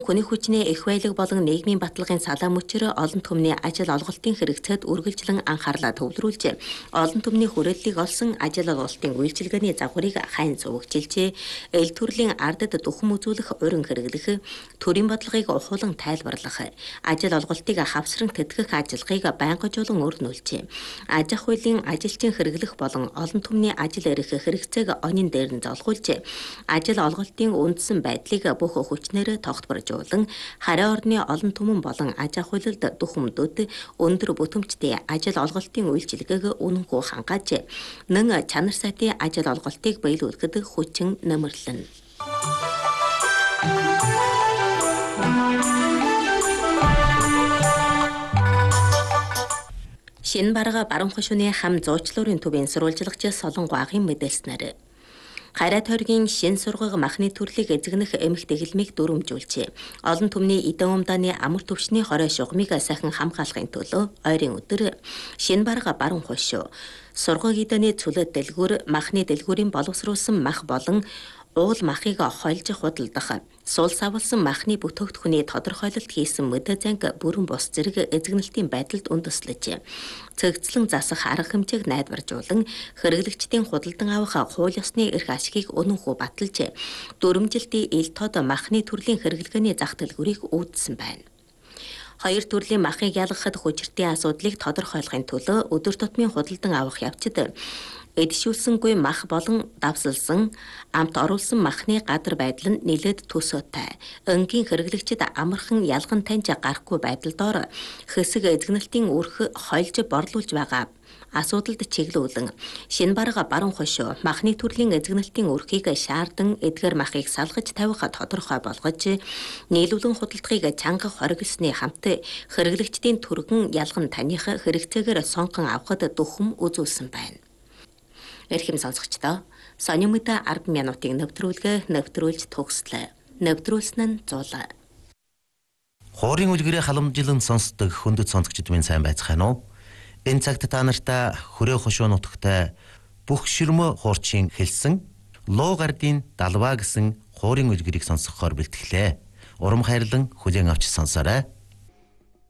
Хүний хүчний их байлаг болон нийгмийн баталгааны салаа мөчөр олон түмний ажил олголтын хэрэгцээд үргэлжлэн анхаарлаа төвлөрүүлж, олон түмний хүрээллийг олсон ажил олголтын үйлчилгээний загварыг хайн цугжилжээ. Эл төрлийн ардад духам үзүүлэх урин хэрэглэх, төрийн бодлогыг ухуулан тайлбарлах, ажил олголтыг хавсран тэтгэх ажиллагааг байнгажуулан өрнүүлжээ. Аж ах хуулийн ажилчин хэрэглэх болон олон түмний ажил эрх хэрэгцээг онин дээр нь золгуулж, ажил олголтын үндсэн байдлыг бүх хүчнээр тогтворжуулан, хараа орны олон түмэн болон аж ах хуулилд духамдууд өндөр бүтэмжтэй ажил олголтын үйлчилгээг үнэнхүү хангааж, нэн чанар сайтын ажил олголтыг биелүүлэхэд хүчин нэмэрлэнэ. Шинэ барга баруун хошууны хам зуучлуурын төвийн сурвалжлагч Солонгогийн мэдээлснээр Хараа тойргийн шин сургууль махны төрлийг эзэгнэх эмх дэглэмийг дүрмжүүлжээ. Олон түмний эдэн умдааны амар төвшний хорой шугамыг сайхан хамгаалахын төлөө ойрын өдөр шинэ барга баруун хошуу сургууль эдэний цүлэт дэлгүүр махны дэлгүүрийн боловсруулсан мах болон уул махыг хойлж худалдах, суул савлсан махны бүтээгдэхүүний тодорхойлолт хийсэн мэдээ занг бүрэн бус зэрэг эзэгнэлтийн байдалд үндэслэж, цэгцлэн засах арга хэмжээг найдваржуулан хэрэглэгчдийн худалдан авах хууль ёсны эрх ашгийг үнэнхүү баталж, дөрвөлжилтийн ил тод махны төрлийн хэрэглгээний зах дэлгүүрийг үүдсэн байна. Хоёр төрлийн махыг ялгахад хүчиртийн асуудлыг тодорхойлохын төлөө өдөр тутмын худалдан авах явцад эдшүүлсэнгүй мах болон давсалсан, амт оруулсан махны гадар байдал нь нэлээд төсөөтэй. Өнгийн хэрэглэгчид амархан ялган таньж гарахгүй байдал доор хэсэг эзэгнэлтийн өрх хойлж борлуулж байгаа асуудалд чиглүүлэн шинэ барга баруун хошуу махны төрлийн эзэгнэлтийн өрхийг шаардан эдгээр махыг салгаж тавих тодорхой болгож, нийлүүлэн худалдахыг чанга хоригсны хамт хэрэглэгчдийн түргэн ялган таних хэрэгцээгээр сонгон авахд дөхөм үзүүлсэн байна. Эрхэм сонсогчдоо, сонин мэдээ 10 минутын нэвтрүүлж төгслөө. Нэвтрүүлсэн нь зулаа. Хуурийн үлгэрээ халамжилан сонсдог хүндэт сонсогчид минь сайн байцгаана уу? Энэ цагт та нартай хүрээ хошуу нутагтай бүх ширмө хуурчин хэлсэн Луу гардын далваа гэсэн хуурийн үлгэрийг сонсохоор бэлтгэлээ. Урам хайрлан хүлээн авч сонсоорой.